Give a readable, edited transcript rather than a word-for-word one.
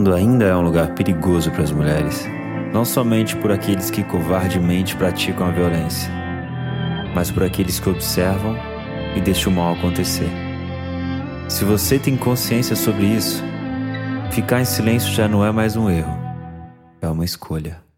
mundo ainda é um lugar perigoso para as mulheres, não somente por aqueles que covardemente praticam a violência, mas por aqueles que observam e deixam o mal acontecer. Se você tem consciência sobre isso, ficar em silêncio já não é mais um erro, é uma escolha.